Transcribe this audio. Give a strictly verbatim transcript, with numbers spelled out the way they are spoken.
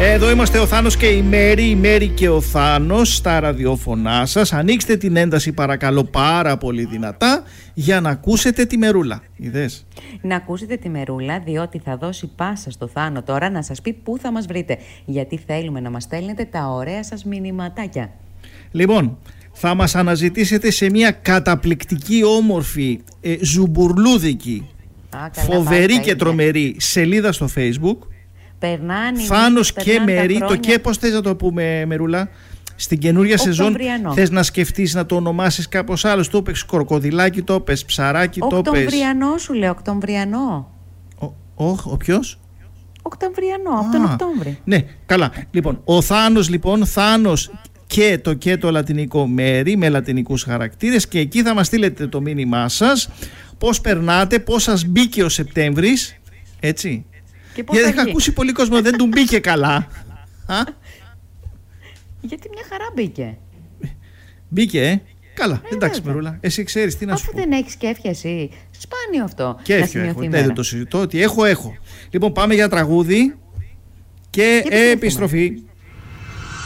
Εδώ είμαστε ο Θάνος και η Μέρη, η Μέρη και ο Θάνος στα ραδιόφωνά σας. Ανοίξτε την ένταση παρακαλώ πάρα πολύ δυνατά για να ακούσετε τη Μερούλα. Είδες? Να ακούσετε τη Μερούλα, διότι θα δώσει πάσα στο Θάνο τώρα να σας πει πού θα μας βρείτε. Γιατί θέλουμε να μας στέλνετε τα ωραία σας μηνυματάκια. Λοιπόν, θα μας αναζητήσετε σε μια καταπληκτική, όμορφη, ε, ζουμπουρλούδικη, Α, φοβερή και τρομερή σελίδα στο Facebook. Περνάνε Θάνος και Μέρη, το και πώς θες να το πούμε, Μερούλα, στην καινούρια σεζόν θες να σκεφτείς να το ονομάσεις κάπως άλλος? Το είπες κροκοδιλάκι, το είπες ψαράκι, το είπες... Οκτωβριανό σου λέω, Οκτωβριανό. Όχι, ο, ο ποιος? Οκτωβριανό, από τον Οκτώβρη. Ναι, καλά. Λοιπόν, ο Θάνος λοιπόν, Θάνος και το και το λατινικό Μέρη με λατινικούς χαρακτήρες, και εκεί θα μας στείλετε το μήνυμά σας, πώς περνάτε, πώς σας μπήκε ο Σεπτέμβρης, έτσι. Γιατί είχα ακούσει πολύ κόσμο δεν του μπήκε καλά. Α? Γιατί μια χαρά μπήκε. Μπήκε, ε. Καλά, ε, εντάξει βέβαια. Μερούλα, εσύ ξέρεις τι να σου Αφού πω. δεν έχεις κέφια εσύ. Σπάνιο αυτό. Κέφια έχω, ναι, δεν το συζητώ. Ότι έχω, έχω. Λοιπόν, πάμε για τραγούδι και, και επιστροφή.